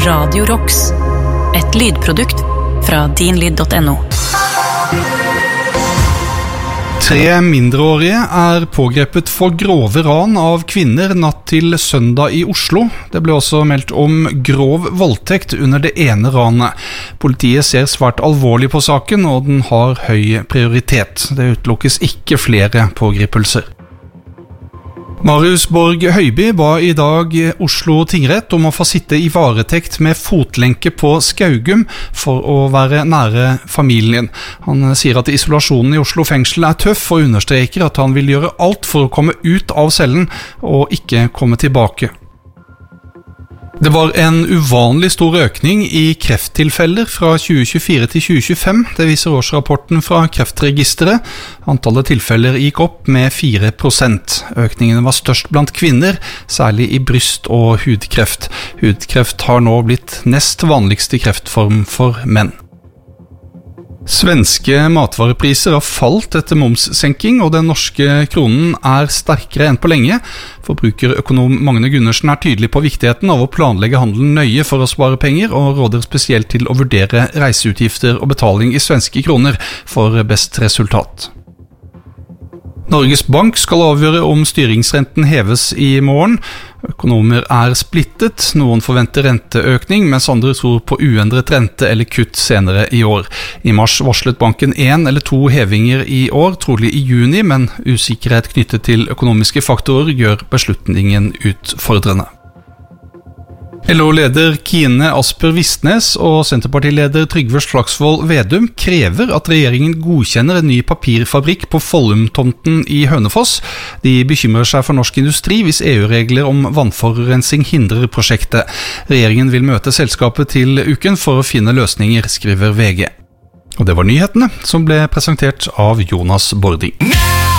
Radio Rocks, et lydprodukt fra dinlyd.no. 3 mindreårige pågrepet for grove ran av kvinner natt til søndag i Oslo. Det ble også meldt om grov voldtekt under det ene ranet. Politiet ser svært alvorlig på saken, og den har høy prioritet. Det utelukkes ikke flere pågripelser. Marius Borg Høiby ba i dag Oslo tingrett om å få sitte i varetekt med fotlenke på Skaugum for å være nære familien. Han sier at isolasjonen i Oslo fengsel tøff og understreker at han vil gjøre alt for å komme ut av cellen og ikke komme tilbake. Det var en uvanlig stor økning i krefttilfeller fra 2024 til 2025, det viser årsrapporten fra Kreftregisteret. Antallet tilfeller gikk opp med 4%. Økningen var størst blant kvinner, særlig i bryst- og hudkreft. Hudkreft har nå blitt nest vanligste kreftform for menn. Svenske matvarepriser har falt etter momssenking, og den norske kronen sterkere enn på lenge. Forbrukerøkonom Magne Gundersen tydelig på viktigheten av å planlegge handelen nøye for å spare penger, og råder spesielt til å vurdere reiseutgifter og betaling i svenske kroner for best resultat. Norges Bank skal avgjøre om styringsrenten heves i morgen. Økonomer splittet, noen forventer renteøkning, mens andre tror på uendret rente eller kutt senere i år. I mars varslet banken 1 eller 2 hevinger i år, trolig i juni, men usikkerhet knyttet til økonomiske faktorer gjør beslutningen utfordrende. LO-leder Kine Asper Vistnes og Senterpartileder Trygve Slagsvold Vedum krever at regjeringen godkjenner en ny papirfabrikk på Follum-tomten i Hønefoss. De bekymrer seg for norsk industri hvis EU-regler om vannforurensning hindrer prosjektet. Regjeringen vil møte selskapet til uken for å finne løsninger, skriver VG. Og det var nyhetene som ble presentert av Jonas Bording.